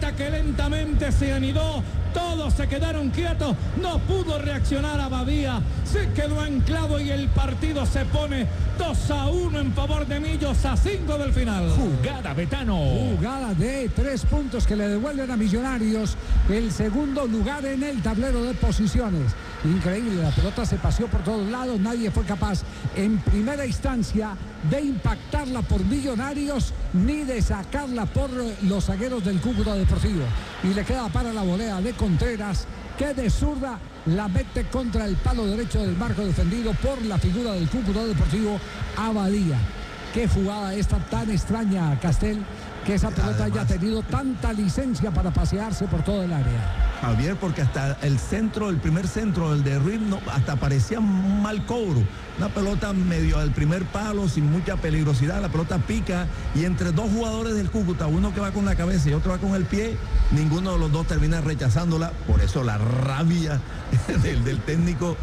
pelota que lentamente se anidó. Todos se quedaron quietos, no pudo reaccionar Abadía, se quedó anclado y el partido se pone 2-1 en favor de Millos a 5 del final. Jugada, Betano. Jugada de 3 puntos que le devuelven a Millonarios el segundo lugar en el tablero de posiciones. Increíble, la pelota se paseó por todos lados, nadie fue capaz en primera instancia de impactarla por Millonarios ni de sacarla por los zagueros del Cúcuta Deportivo. Y le queda para la volea de Contreras, que de zurda la mete contra el palo derecho del marco defendido por la figura del Cúcuta Deportivo, Abadía. Qué jugada esta tan extraña, Castel, que esa pelota haya tenido tanta licencia para pasearse por todo el área. Javier, porque hasta el centro, el primer centro, el de Ruiz, hasta parecía un mal cobro. Una pelota medio al primer palo, sin mucha peligrosidad, la pelota pica y entre dos jugadores del Cúcuta, uno que va con la cabeza y otro va con el pie, ninguno de los dos termina rechazándola. Por eso la rabia del técnico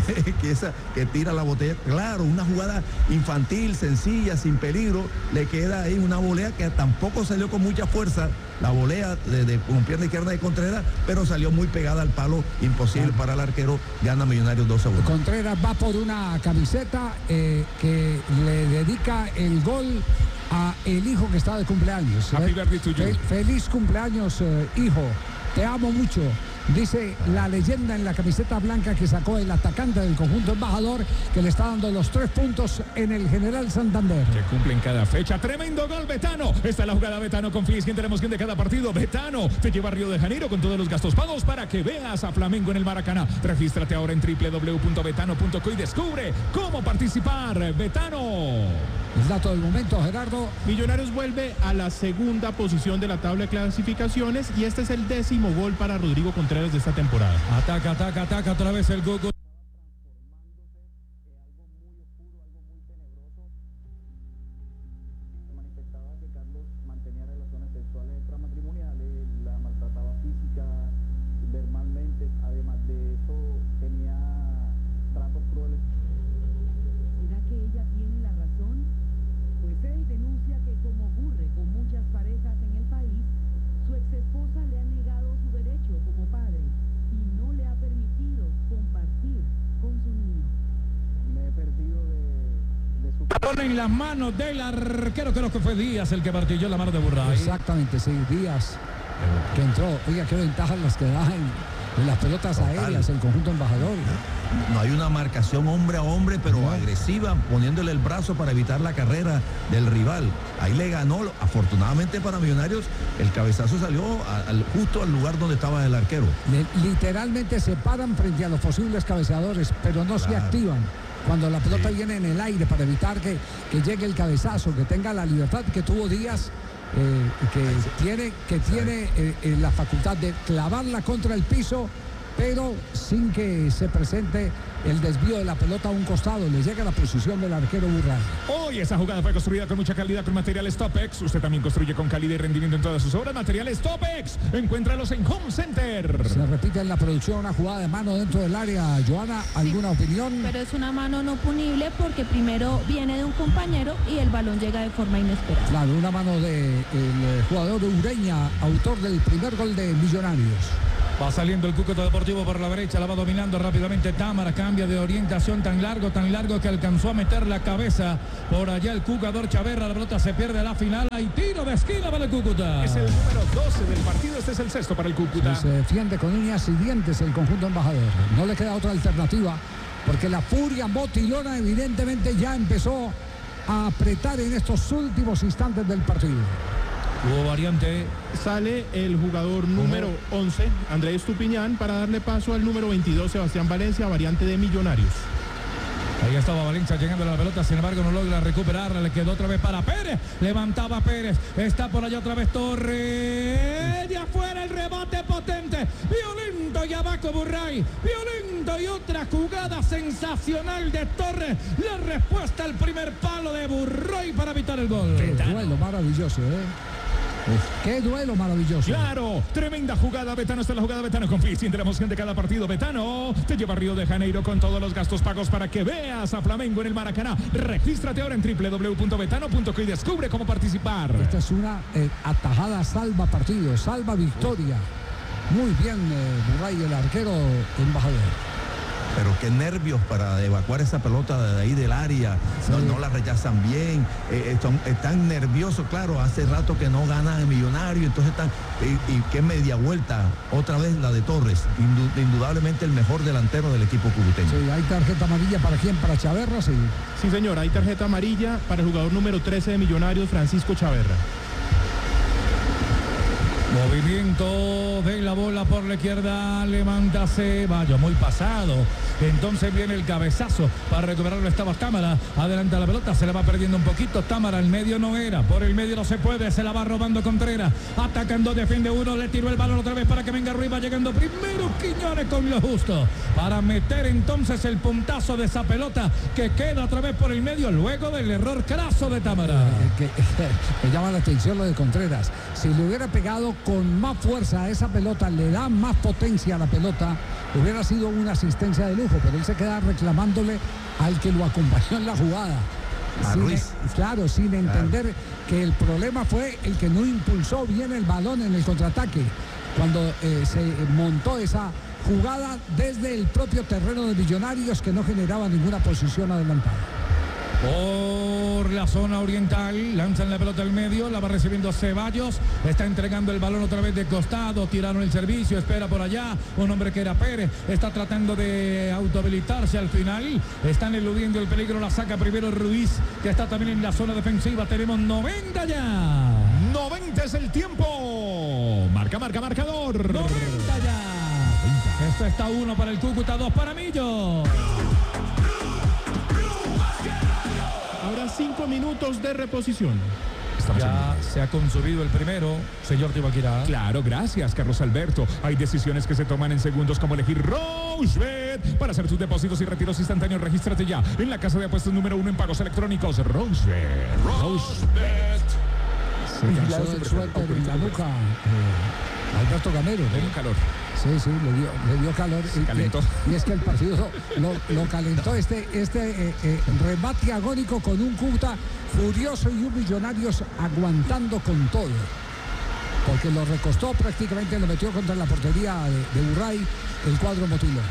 que tira la botella. Claro, una jugada infantil, sencilla, sin peligro, le queda ahí una volea que tampoco salió con mucha fuerza, la volea con pierna izquierda de Contreras, pero salió muy pegada al palo, imposible para el arquero, gana Millonarios 2-1. Contreras va por una camiseta que le dedica el gol a el hijo que está de cumpleaños. Happy birthday to you. Feliz cumpleaños, hijo, te amo mucho. Dice la leyenda en la camiseta blanca que sacó el atacante del conjunto embajador, que le está dando los 3 puntos en el General Santander. Que cumplen cada fecha. Tremendo gol, Betano. Esta es la jugada, Betano. Confíes que tenemos quien de cada partido. Betano te lleva a Río de Janeiro con todos los gastos pagos para que veas a Flamengo en el Maracaná. Regístrate ahora en www.betano.co y descubre cómo participar. Betano. El dato del momento, Gerardo. Millonarios vuelve a la segunda posición de la tabla de clasificaciones y este es el 10º gol para Rodrigo Contreras de esta temporada. Ataca otra vez el Gogo. En las manos del arquero, creo que fue Díaz el que martilló la mano de Burray. Exactamente, sí, Díaz que entró. Oiga, qué ventajas las que da en las pelotas aéreas el conjunto embajador. No hay una marcación hombre a hombre, pero agresiva, poniéndole el brazo para evitar la carrera del rival. Ahí le ganó, afortunadamente para Millonarios, el cabezazo salió justo al lugar donde estaba el arquero. Literalmente se paran frente a los posibles cabeceadores, pero no se activan cuando la pelota viene en el aire para evitar que llegue el cabezazo, que tenga la libertad que tuvo Díaz, que tiene la facultad de clavarla contra el piso, pero sin que se presente el desvío de la pelota a un costado. Le llega la posición del arquero Burray. Hoy esa jugada fue construida con mucha calidad con materiales Topex. Usted también construye con calidad y rendimiento en todas sus obras. Materiales Topex, encuéntralos en Home Center. Se repite en la producción una jugada de mano dentro del área. Joana, ¿alguna opinión? Pero es una mano no punible porque primero viene de un compañero y el balón llega de forma inesperada. Claro, una mano del jugador Ureña, autor del primer gol de Millonarios. Va saliendo el Cúcuta Deportivo por la derecha, la va dominando rápidamente Támara, cambia de orientación tan largo que alcanzó a meter la cabeza por allá el jugador Chaverra. La pelota se pierde a la final, hay tiro de esquina para el Cúcuta. Es el número 12 del partido, este es el sexto para el Cúcuta. Se defiende con uñas y dientes el conjunto embajador. No le queda otra alternativa, porque la furia motilona evidentemente ya empezó a apretar en estos últimos instantes del partido. Hubo variante. Sale el jugador número 11, Andrés Estupiñán, para darle paso al número 22, Sebastián Valencia, variante de Millonarios. Ahí estaba Valencia llegando a la pelota, sin embargo no logra recuperarla, le quedó otra vez para Pérez, levantaba Pérez, está por allá otra vez Torres, de afuera el rebote potente, violento y abajo Burray, violento y otra jugada sensacional de Torres, la respuesta al primer palo de Burray para evitar el gol. Qué duelo maravilloso, Qué duelo maravilloso. Claro, tremenda jugada, Betano. Está la jugada, Betano. Confía, siente la emoción de cada partido. Betano te lleva a Río de Janeiro con todos los gastos pagos para que veas a Flamengo en el Maracaná. Regístrate ahora en www.betano.co y descubre cómo participar. Esta es una atajada salva partido, salva victoria. Muy bien, Burray, el arquero embajador. Pero qué nervios para evacuar esa pelota de ahí del área. Sí. No la rechazan bien. Están nerviosos, claro. Hace rato que no ganan el Millonario. Entonces están. Y qué media vuelta. Otra vez la de Torres. Indudablemente el mejor delantero del equipo cubuteño. Sí, hay tarjeta amarilla para quién, para Chaverra, sí. Sí, señor, hay tarjeta amarilla para el jugador número 13 de Millonarios, Francisco Chaverra. Movimiento de la bola por la izquierda, levanta Ceballos, muy pasado. Entonces viene el cabezazo para recuperarlo, estaba Támara, adelanta la pelota, se la va perdiendo un poquito. Támara, el medio no era, por el medio no se puede, se la va robando Contreras, atacando, defiende uno, le tiró el balón otra vez para que venga arriba, llegando primero Quiñones con lo justo, para meter entonces el puntazo de esa pelota que queda otra vez por el medio, luego del error craso de Támara. Me llama la atención lo de Contreras. Si le hubiera pegado con más fuerza a esa pelota, le da más potencia a la pelota, hubiera sido una asistencia de lujo, pero él se queda reclamándole al que lo acompañó en la jugada. A Ruiz. Claro, sin entender que el problema fue el que no impulsó bien el balón en el contraataque, cuando se montó esa jugada desde el propio terreno de Millonarios, que no generaba ninguna posición adelantada. Por la zona oriental, lanzan la pelota al medio, la va recibiendo Ceballos, está entregando el balón otra vez de costado, tiraron el servicio, espera por allá, un hombre que era Pérez, está tratando de autohabilitarse al final, están eludiendo el peligro, la saca primero Ruiz, que está también en la zona defensiva, tenemos 90 ya. 90 es el tiempo. Marcador. 90 ya. Esto está 1 para el Cúcuta, 2 para Millo. Ahora 5 minutos de reposición. Ya se ha consumido el primero, señor Tibaquirá. Claro, gracias, Carlos Alberto. Hay decisiones que se toman en segundos, como elegir Rosebet para hacer tus depósitos y retiros instantáneos. Regístrate ya en la casa de apuestas número 1 en pagos electrónicos. Rosebet. Se cansó del suelto de la nuca, Alberto Gamero, ¿no? Tengo calor. Sí, le dio calor. Calentó. Y es que el partido lo calentó este remate agónico con un Cúcuta furioso y un Millonarios aguantando con todo. Porque lo recostó prácticamente, lo metió contra la portería de Burray el cuadro Motilo.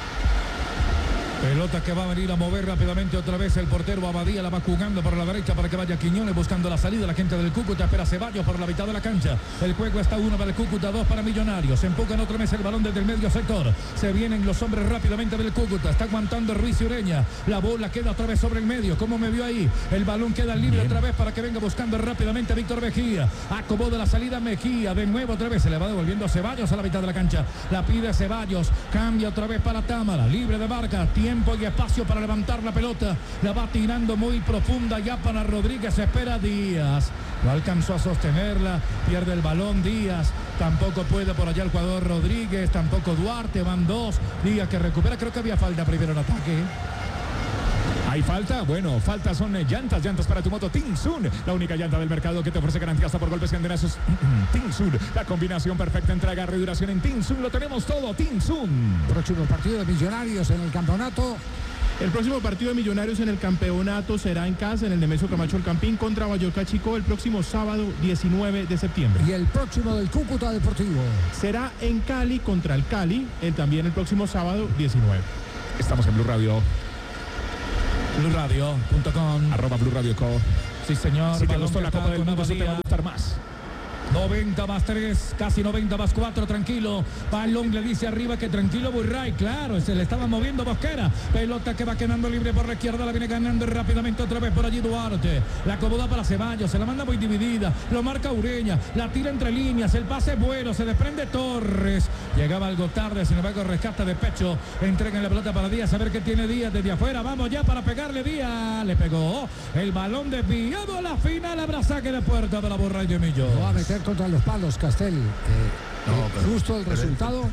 Pelota que va a venir a mover rápidamente otra vez el portero Abadía, la va jugando por la derecha para que vaya Quiñones buscando la salida. La gente del Cúcuta espera Ceballos por la mitad de la cancha. El juego está 1 para el Cúcuta, 2 para Millonarios. Se empujan otra vez el balón desde el medio sector. Se vienen los hombres rápidamente del Cúcuta. Está aguantando Ruiz y Ureña. La bola queda otra vez sobre el medio. ¿Cómo me vio ahí? El balón queda libre otra vez para que venga buscando rápidamente Víctor Mejía. Acomoda la salida Mejía. De nuevo otra vez se le va devolviendo Ceballos a la mitad de la cancha. La pide Ceballos. Cambia otra vez para Támara. Libre de marca. Tiempo y espacio para levantar la pelota, la va tirando muy profunda ya para Rodríguez, espera Díaz, no alcanzó a sostenerla, pierde el balón Díaz, tampoco puede por allá el jugador Rodríguez, tampoco Duarte, van 2, Díaz que recupera, creo que había falta primero en ataque. ¿Hay falta? Bueno, faltas son llantas para tu moto Tinsun, la única llanta del mercado que te ofrece garantía hasta por golpes y andenazos. Tinsun, la combinación perfecta entre agarre y duración en Tinsun, lo tenemos todo, Tinsun. Próximo partido de Millonarios en el campeonato. El próximo partido de Millonarios en el campeonato será en casa, en el Nemesio Camacho El Campín, contra Boyacá Chico, el próximo sábado 19 de septiembre. Y el próximo del Cúcuta Deportivo será en Cali contra el Cali, también el próximo sábado 19. Estamos en Blue Radio. BlueRadio.com @BlueRadio.co. Sí, señor. Si te gustó la Copa del Mundo, eso te va a gustar más. 90 más 3, casi 90 más 4, tranquilo. Balón le dice arriba que tranquilo Burray, claro, se le estaba moviendo Bosquera. Pelota que va quedando libre por la izquierda, la viene ganando rápidamente otra vez por allí Duarte. La acomoda para Ceballos, se la manda muy dividida, lo marca Ureña, la tira entre líneas, el pase es bueno, se desprende Torres. Llegaba algo tarde, sin embargo rescata de pecho, entrega la pelota para Díaz, a ver qué tiene Díaz desde afuera, vamos ya para pegarle Díaz, le pegó, el balón desviado a la final, habrá saque de puerta para Burray de Millo. Lo va a meter contra los palos, Castel. Justo el resultado.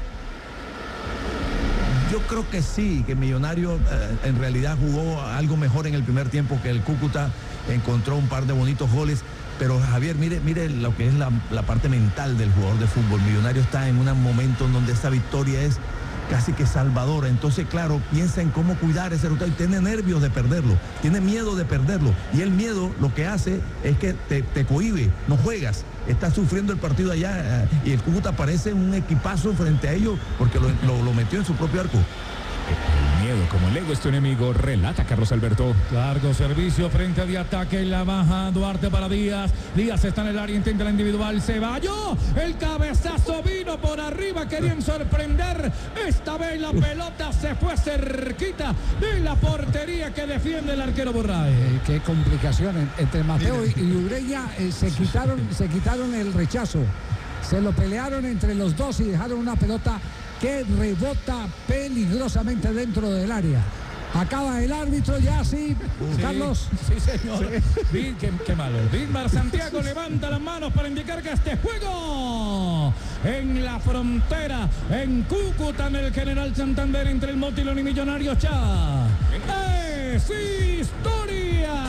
Yo creo que sí, que Millonario en realidad jugó algo mejor en el primer tiempo, que el Cúcuta encontró un par de bonitos goles. Pero Javier, mire lo que es la parte mental del jugador de fútbol. Millonario está en un momento en donde esa victoria es casi que salvadora. Entonces, claro, piensa en cómo cuidar ese resultado y tiene nervios de perderlo, tiene miedo de perderlo. Y el miedo lo que hace es que te cohíbe, no juegas. Está sufriendo el partido allá y el Cúcuta parece un equipazo frente a ellos porque lo metió en su propio arco. El miedo como el ego es tu enemigo, relata Carlos Alberto. Largo servicio frente de ataque en la baja. Duarte para Díaz. Díaz está en el área, intenta la individual. Ceballos. El cabezazo vino por arriba. Querían sorprender. Esta vez la pelota se fue cerquita de la portería que defiende el arquero Burray. Qué complicación entre Mateo y Ureña. Se quitaron el rechazo. Se lo pelearon entre los dos y dejaron una pelota que rebota peligrosamente dentro del área. Acaba el árbitro ya, sí, Carlos. Sí, señor. Sí. Qué malo. Vilmar Santiago levanta las manos para indicar que este juego en la frontera, en Cúcuta, en el General Santander, entre el Motilón y Millonarios ya es historia.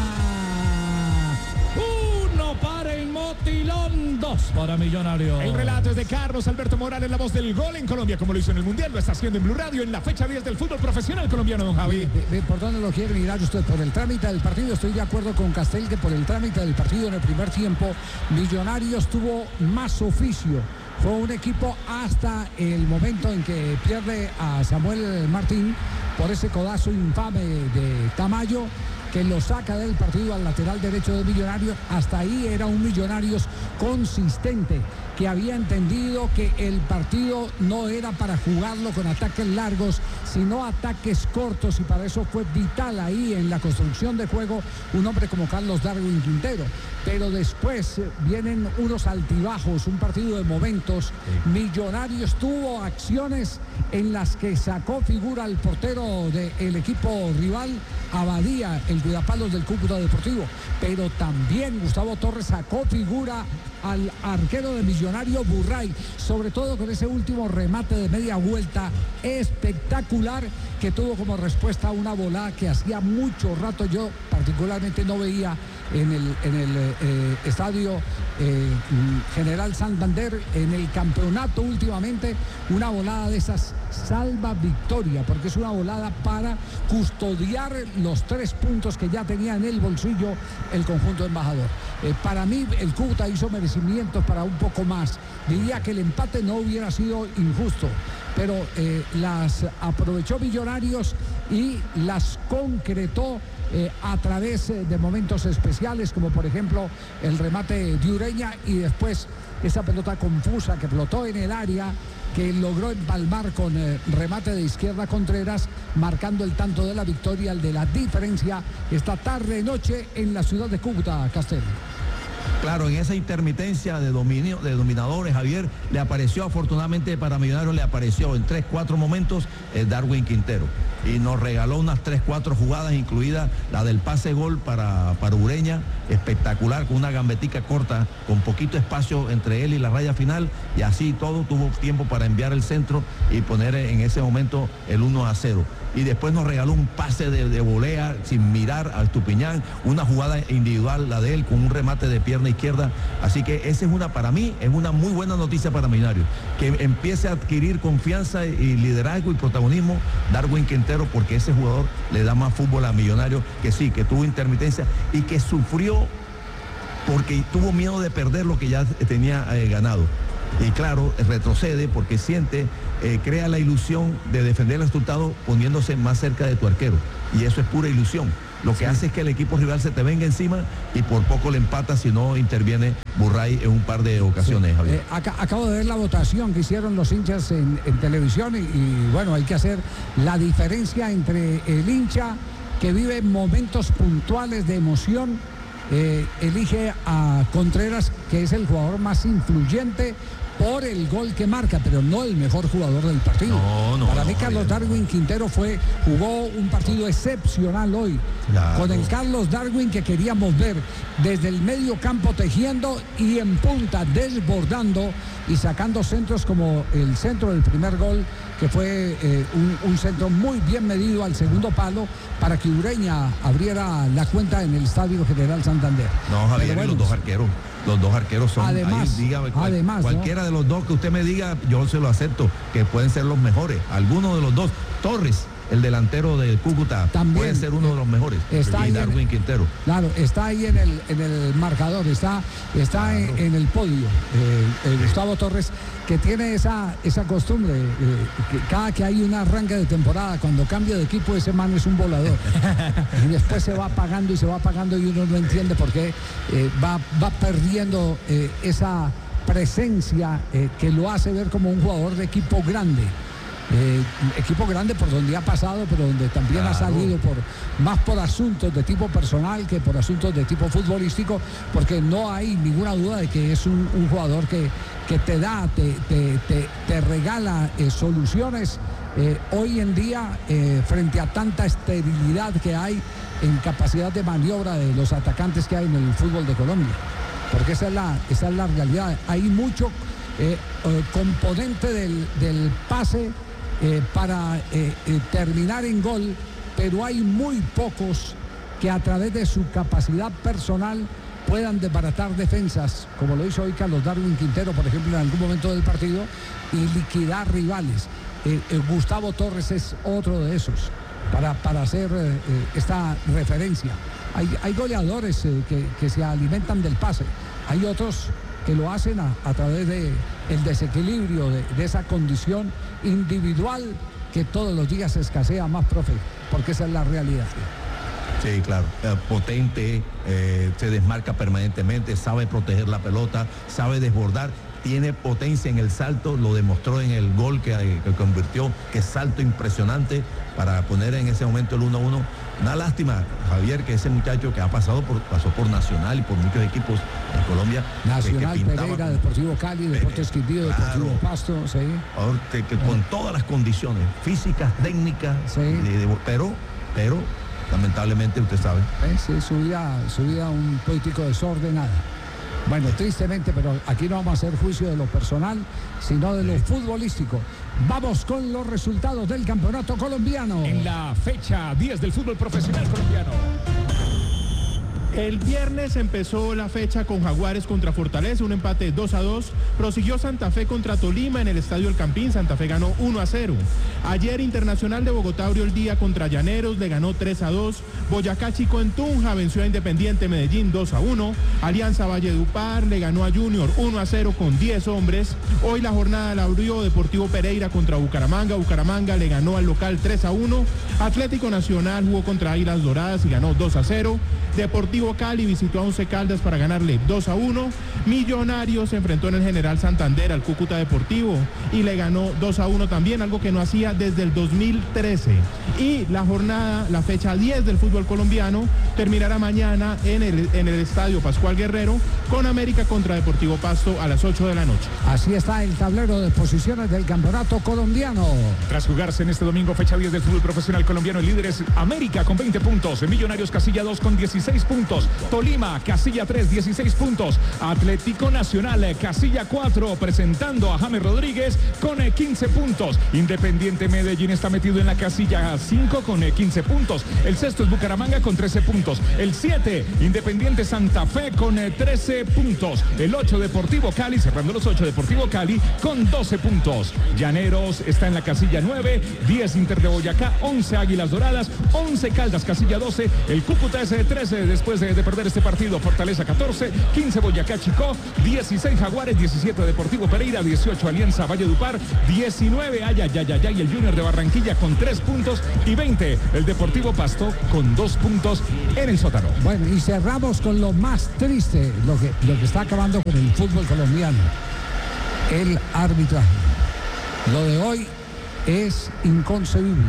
1 para el Motilón, 2 para Millonarios. El relato es de Carlos Alberto Morales, la voz del gol en Colombia, como lo hizo en el Mundial, lo está haciendo en Blue Radio en la fecha 10 del fútbol profesional colombiano, don Javi. ¿Por dónde lo quiere mirar usted? Por el trámite del partido. Estoy de acuerdo con Castel que por el trámite del partido en el primer tiempo Millonarios tuvo más oficio. Fue un equipo hasta el momento en que pierde a Samuel Martín por ese codazo infame de Tamayo, que lo saca del partido al lateral derecho de Millonarios. Hasta ahí era un Millonarios consistente, que había entendido que el partido no era para jugarlo con ataques largos, sino ataques cortos, y para eso fue vital ahí en la construcción de juego un hombre como Carlos Darwin Quintero. Pero después vienen unos altibajos, un partido de momentos. Millonarios tuvo acciones en las que sacó figura al portero del equipo rival, Abadía, el cuidapalos del Cúcuta Deportivo, pero también Gustavo Torres sacó figura al arquero de Millonario, Burray, sobre todo con ese último remate de media vuelta espectacular que tuvo como respuesta a una volada que hacía mucho rato yo particularmente no veía en el estadio General Santander, en el campeonato últimamente. Una volada de esas salva victoria, porque es una volada para custodiar los 3 puntos que ya tenía en el bolsillo el conjunto embajador. Para mí el Cúcuta hizo merecimientos para un poco más. Diría que el empate no hubiera sido injusto, pero las aprovechó Millonarios y las concretó a través de momentos especiales, como por ejemplo el remate de Ureña, y después esa pelota confusa que flotó en el área, que logró empalmar con remate de izquierda Contreras, marcando el tanto de la victoria, el de la diferencia esta tarde-noche en la ciudad de Cúcuta, Castel. Claro, en esa intermitencia de dominio, de dominadores, Javier, le apareció, afortunadamente para Millonarios, le apareció en 3-4 momentos Darwin Quintero. Y nos regaló unas 3-4 jugadas, incluida la del pase gol para Ureña, espectacular, con una gambetica corta, con poquito espacio entre él y la raya final, y así todo tuvo tiempo para enviar el centro y poner en ese momento el 1-0. Y después nos regaló un pase de volea sin mirar a Estupiñán, una jugada individual, la de él, con un remate de pierna izquierda. Así que esa es para mí, es una muy buena noticia para Millonarios, que empiece a adquirir confianza y liderazgo y protagonismo Darwin Quintero, porque ese jugador le da más fútbol a Millonarios, que sí, que tuvo intermitencia y que sufrió porque tuvo miedo de perder lo que ya tenía ganado. Y claro, retrocede porque siente, crea la ilusión de defender el resultado poniéndose más cerca de tu arquero. Y eso es pura ilusión. Lo que hace es que el equipo rival se te venga encima y por poco le empata si no interviene Burray en un par de ocasiones, sí. Javier. Acabo de ver la votación que hicieron los hinchas en televisión y bueno, hay que hacer la diferencia entre el hincha que vive momentos puntuales de emoción, elige a Contreras, que es el jugador más influyente, por el gol que marca, pero no el mejor jugador del partido. Para mí Carlos Darwin Quintero jugó un partido excepcional hoy. Claro. Con el Carlos Darwin que queríamos ver desde el medio campo tejiendo y en punta desbordando y sacando centros como el centro del primer gol, que fue un centro muy bien medido al segundo palo para que Ureña abriera la cuenta en el Estadio General Santander. No, Javier, bueno, los dos arqueros son, además, cualquiera ¿no? de los dos que usted me diga, yo se lo acepto, que pueden ser los mejores. Alguno de los dos. Torres, el delantero de Cúcuta, también puede ser uno de los mejores. Está y Darwin Quintero. Claro, está ahí en el marcador, está claro. en el podio. Gustavo Torres, que tiene esa costumbre, que cada que hay un arranque de temporada, cuando cambia de equipo, ese man es un volador. Y después se va apagando y uno no entiende por qué va perdiendo esa presencia que lo hace ver como un jugador de equipo grande. Equipo grande por donde ha pasado, pero donde también claro. ha salido más por asuntos de tipo personal que por asuntos de tipo futbolístico, porque no hay ninguna duda de que es un jugador que te regala soluciones hoy en día frente a tanta esterilidad que hay en capacidad de maniobra de los atacantes que hay en el fútbol de Colombia, porque esa es la realidad. Hay mucho componente del pase para terminar en gol, pero hay muy pocos que a través de su capacidad personal puedan desbaratar defensas, como lo hizo hoy Carlos Darwin Quintero, por ejemplo, en algún momento del partido, y liquidar rivales. Gustavo Torres es otro de esos, para hacer esta referencia. Hay goleadores que se alimentan del pase, hay otros que lo hacen a través del desequilibrio, de esa condición individual que todos los días escasea más, profe, porque esa es la realidad. Sí, claro, potente, se desmarca permanentemente, sabe proteger la pelota, sabe desbordar, tiene potencia en el salto, lo demostró en el gol que convirtió, que salto impresionante para poner en ese momento el 1-1. Una lástima, Javier, que ese muchacho que pasó por Nacional y por muchos equipos en Colombia. Nacional, Pereira, Deportivo Cali, Deportes Quindío, Deportivo Pasto, sí. Con todas las condiciones físicas, técnicas, sí. pero lamentablemente usted sabe. Sí, su vida un político desordenada. Bueno, tristemente, pero aquí no vamos a hacer juicio de lo personal, sino de lo futbolístico. Vamos con los resultados del campeonato colombiano. En la fecha 10 del fútbol profesional colombiano. El viernes empezó la fecha con Jaguares contra Fortaleza, un empate 2-2. Prosiguió Santa Fe contra Tolima en el Estadio El Campín. Santa Fe ganó 1-0. Ayer Internacional de Bogotá abrió el día contra Llaneros, le ganó 3-2. Boyacá Chico en Tunja venció a Independiente Medellín 2-1. Alianza Valledupar le ganó a Junior 1-0 con 10 hombres. Hoy la jornada la abrió Deportivo Pereira contra Bucaramanga. Bucaramanga le ganó al local 3-1. Atlético Nacional jugó contra Águilas Doradas y ganó 2-0. Deportivo Cali visitó a Once Caldas para ganarle 2-1. Millonarios se enfrentó en el General Santander al Cúcuta Deportivo y le ganó 2-1 también, algo que no hacía desde el 2013. Y la jornada, la fecha 10 del fútbol colombiano, terminará mañana en el Estadio Pascual Guerrero con América contra Deportivo Pasto a las 8 de la noche. Así está el tablero de posiciones del campeonato colombiano. Tras jugarse en este domingo fecha 10 del fútbol profesional colombiano, el líder es América con 20 puntos, Millonarios casilla 2 con 16 puntos, Tolima casilla 3, 16 puntos, Atlético Nacional casilla 4 presentando a James Rodríguez con 15 puntos, Independiente Medellín está metido en la casilla 5 con 15 puntos, el sexto es Bucaramanga con 13 puntos, el 7 Independiente Santa Fe con 13 puntos, el 8 Deportivo Cali, cerrando los 8 Deportivo Cali con 12 puntos, Llaneros está en la casilla 9, 10 Inter de Boyacá, 11 Águilas Doradas, 11 Caldas casilla 12, el Cúcuta es 13 después de perder este partido, Fortaleza 14, 15 Boyacá Chicó, 16 Jaguares, 17 Deportivo Pereira, 18 Alianza Valledupar, 19 y el Junior de Barranquilla con 3 puntos y 20 el Deportivo Pasto con 2 puntos en el sótano. Bueno, y cerramos con lo más triste, lo que está acabando con el fútbol colombiano, el arbitraje. Lo de hoy es inconcebible,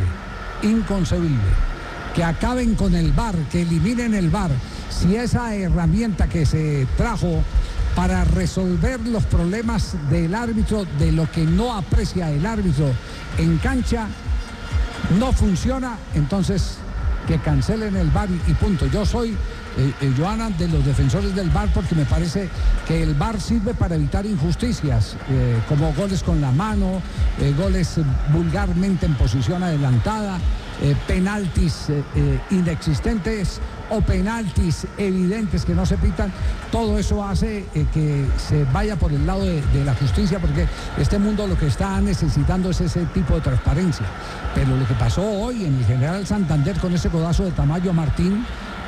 que acaben con el VAR, que eliminen el VAR. Si esa herramienta que se trajo para resolver los problemas del árbitro, de lo que no aprecia el árbitro en cancha, no funciona, entonces que cancelen el VAR y punto. Yo soy, Joana, de los defensores del VAR, porque me parece que el VAR sirve para evitar injusticias, como goles con la mano, goles vulgarmente en posición adelantada, penaltis inexistentes o penaltis evidentes que no se pitan. Todo eso hace que se vaya por el lado de la justicia, porque este mundo lo que está necesitando es ese tipo de transparencia. Pero lo que pasó hoy en el General Santander con ese codazo de Tamayo a Martín,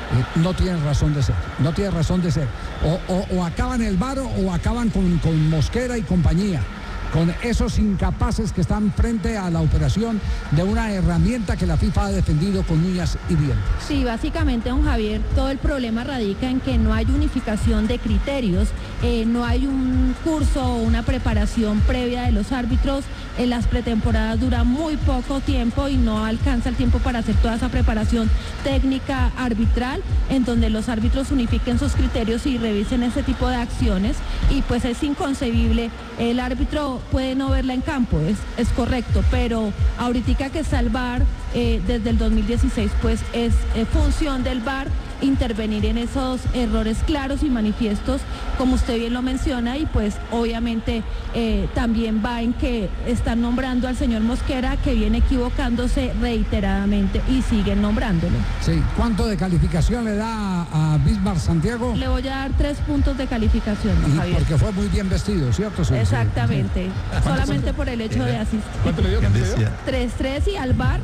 no tiene razón de ser, no tiene razón de ser. O acaban el VAR o acaban con Mosquera y compañía, con esos incapaces que están frente a la operación de una herramienta que la FIFA ha defendido con uñas y dientes. Sí, básicamente, don Javier, todo el problema radica en que no hay unificación de criterios, no hay un curso o una preparación previa de los árbitros. En las pretemporadas dura muy poco tiempo y no alcanza el tiempo para hacer toda esa preparación técnica arbitral, en donde los árbitros unifiquen sus criterios y revisen ese tipo de acciones, y pues es inconcebible. El árbitro puede no verla en campo, es correcto, pero ahorita que está el VAR, desde el 2016, pues es función del VAR intervenir en esos errores claros y manifiestos, como usted bien lo menciona, y pues obviamente también va en que están nombrando al señor Mosquera, que viene equivocándose reiteradamente, y siguen nombrándolo. Sí, ¿cuánto de calificación le da a Bismarck Santiago? Le voy a dar 3 puntos de calificación, don Javier. Porque fue muy bien vestido, ¿cierto? Sí, exactamente, sí. Solamente por el hecho de asistir. ¿Cuánto le dio? 3-3 y al VAR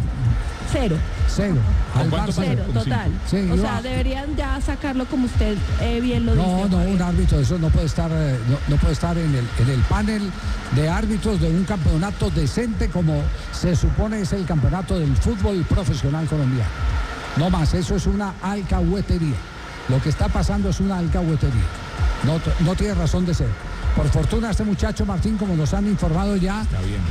0. 0. ¿Con cuánto? 0, total. Sí, o sea, deberían ya sacarlo como usted bien lo dice. No, un árbitro de eso no puede estar, no puede estar en el panel de árbitros de un campeonato decente como se supone es el campeonato del fútbol profesional colombiano. No más, eso es una alcahuetería. Lo que está pasando es una alcahuetería. No tiene razón de ser. Por fortuna este muchacho Martín, como nos han informado ya,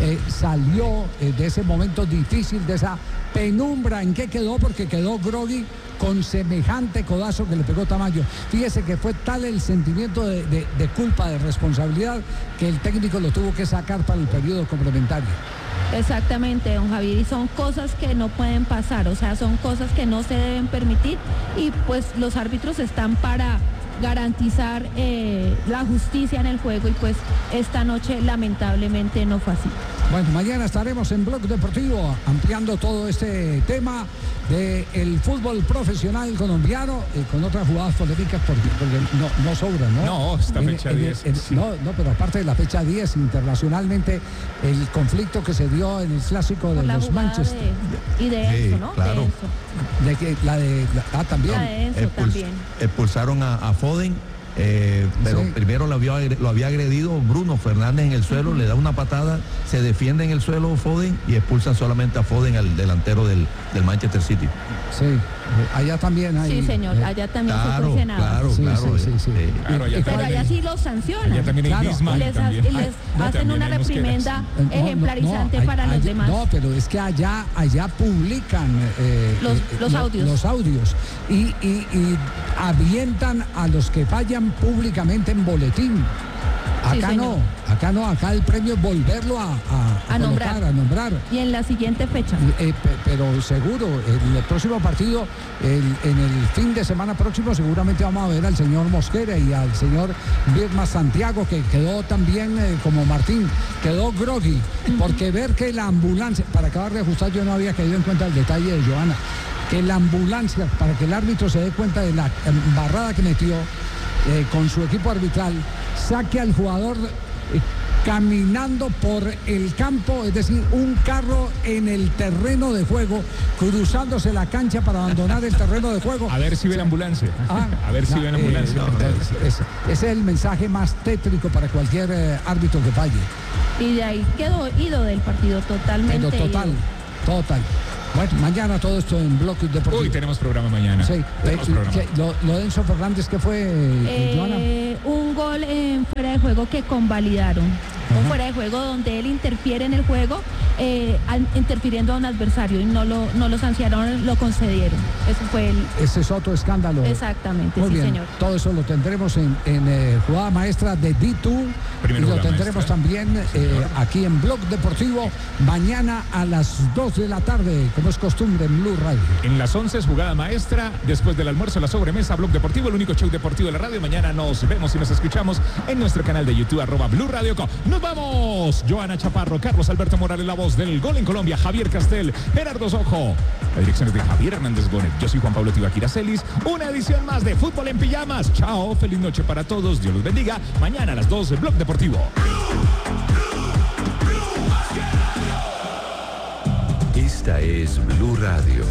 salió de ese momento difícil, de esa penumbra en que quedó, porque quedó groggy con semejante codazo que le pegó Tamayo. Fíjese que fue tal el sentimiento de culpa, de responsabilidad, que el técnico lo tuvo que sacar para el periodo complementario. Exactamente, don Javier, y son cosas que no pueden pasar, o sea, son cosas que no se deben permitir, y pues los árbitros están para garantizar la justicia en el juego, y pues esta noche lamentablemente no fue así. Bueno, mañana estaremos en Blog Deportivo ampliando todo este tema del fútbol profesional colombiano, con otras jugadas polémicas porque no sobran, ¿no? No, esta fecha 10. Sí. No, pero aparte de la fecha 10, internacionalmente, el conflicto que se dio en el clásico de los Manchester. Y de eso, ¿no? Claro. De que también. La de Enzo también. Expulsaron a Foden. Pero sí, primero lo había agredido Bruno Fernández en el suelo, le da una patada, se defiende en el suelo Foden y expulsan solamente a Foden, al delantero del Manchester City. Sí, allá también hay. Sí, señor, allá también fue sancionado. Claro. Pero allá sí los sancionan. Allá también hay y les hacen una reprimenda ejemplarizante para los demás. No, pero es que allá publican los audios. Los audios y avientan a los que fallan públicamente en boletín. Acá no, acá el premio es volverlo a nombrar. Y en la siguiente fecha. Pero seguro, en el próximo partido, en el fin de semana próximo, seguramente vamos a ver al señor Mosquera y al señor Bismarck Santiago, que quedó también como Martín, quedó groggy, porque ver que la ambulancia, para acabar de ajustar, yo no había caído en cuenta el detalle de Joana, que la ambulancia, para que el árbitro se dé cuenta de la embarrada que metió con su equipo arbitral, saque al jugador caminando por el campo, es decir, un carro en el terreno de juego, cruzándose la cancha para abandonar el terreno de juego. A ver si ve la ambulancia. A ver si ve la ambulancia. Ese es el mensaje más tétrico para cualquier árbitro que falle. Y de ahí quedó ido del partido totalmente. Total. Bueno, mañana todo esto en Blog Deportivo. Uy, tenemos programa mañana. Sí. Lo de Enzo Fernández, ¿qué fue, Joana? Un gol en fuera de juego que convalidaron. un fuera de juego donde él interfiere en el juego, interfiriendo a un adversario y no lo sancionaron, lo concedieron. Eso fue Ese es otro escándalo. Exactamente, Muy sí, bien. señor. Todo eso lo tendremos en jugada maestra de D2 y lo tendremos también aquí en Blog Deportivo mañana a las 2 de la tarde, como es costumbre en Blue Radio. En las 11 es jugada maestra, después del almuerzo la sobremesa, Blog Deportivo, el único show deportivo de la radio. Mañana nos vemos y nos escuchamos en nuestro canal de YouTube, @Blue Radio Co. ¡Nos vamos! Joana Chaparro, Carlos Alberto Morales, la voz del gol en Colombia, Javier Castel, Gerardo Sojo, la dirección es de Javier Hernández Gómez. Yo soy Juan Pablo Tibaquira Celis. Una edición más de Fútbol en Pijamas. Chao, feliz noche para todos, Dios los bendiga. Mañana a las 2, Blog Deportivo. Esta es Blue Radio.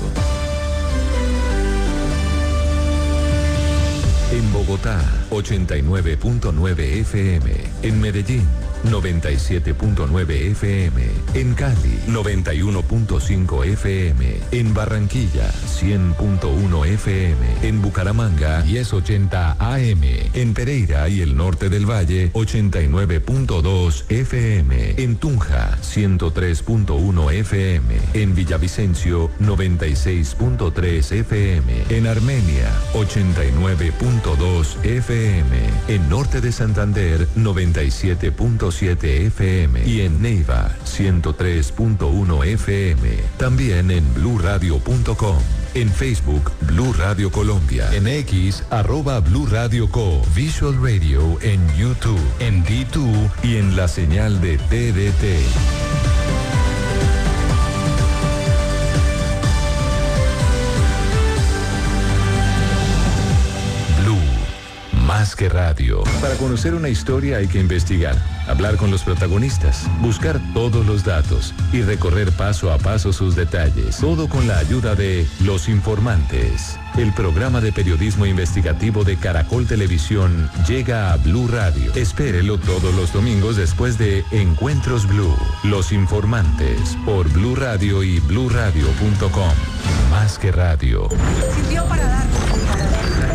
En Bogotá, 89.9 FM. En Medellín, 97.9 FM. En Cali, 91.5 FM. En Barranquilla, 100.1 FM. En Bucaramanga, 1080 AM. En Pereira y el norte del Valle, 89.2 FM. En Tunja, 103.1 FM. En Villavicencio, 96.3 FM. En Armenia, 89.2 FM. En norte de Santander, 97.7 FM. Y en Neiva, 103.1 FM. También en bluradio.com. En Facebook, Blue Radio Colombia. En X, @Blue Radio Co. Visual Radio en YouTube, en D2 y en la señal de TDT. Más que radio. Para conocer una historia hay que investigar, hablar con los protagonistas, buscar todos los datos y recorrer paso a paso sus detalles. Todo con la ayuda de Los Informantes. El programa de periodismo investigativo de Caracol Televisión llega a Blue Radio. Espérelo todos los domingos después de Encuentros Blue. Los Informantes por Blue Radio y bluradio.com. Más que radio. Sirvió para dar.